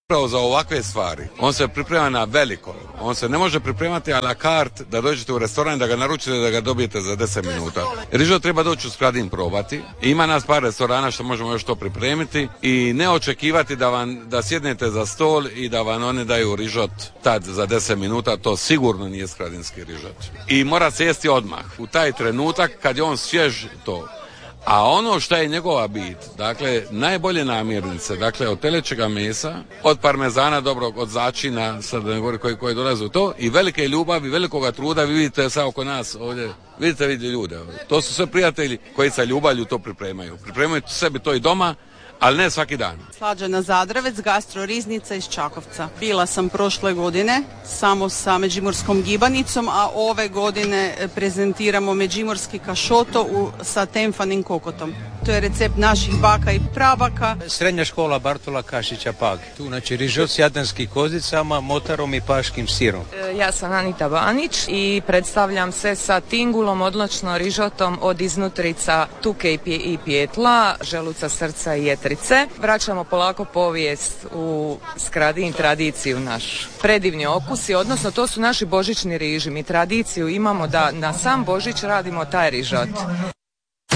Upravo za ovakve stvari. On se priprema na veliko. On se ne može pripremati a la carte da dođete u restoran, da ga naručite, da ga dobijete za 10 minuta. Rižot treba doći u Skradin probati. Ima nas par restorana što možemo još to pripremiti i ne očekivati da sjednete za stol i da vam oni daju rižot tad za 10 minuta. To sigurno nije skradinski rižot. I mora se jesti odmah. U taj trenutak kad je on svjež to. A ono što je njegova bit, dakle, najbolje namirnice, dakle, od telećega mesa, od parmezana dobrog, od začina, sad da ne govorim koji dolaze u to, i velike ljubavi, velikoga truda, vi vidite sad oko nas ovdje, vidite ljude. To su sve prijatelji koji sa ljubavlju to pripremaju. Pripremaju sebi to i doma, ali ne svaki dan. Slađana Zadravec, gastro riznica iz Čakovca. Bila sam prošle godine samo sa međimurskom gibanicom, a ove godine prezentiramo međimurski kašoto sa tenfanim kokotom. To je recept naših baka i prabaka. Srednja škola Bartola Kašića Pag. Tu znači rižot s jadranskih kozicama, motarom i paškim sirom. Ja sam Anita Banić i predstavljam se sa tingulom, odlično rižotom od iznutrica tuke i pijetla, želuca, srca i jetrice. Vraćamo polako povijest u Skradin, tradiciju našu. Predivni okusi, odnosno to su naši božićni riži. Mi tradiciju imamo da na sam Božić radimo taj rižot.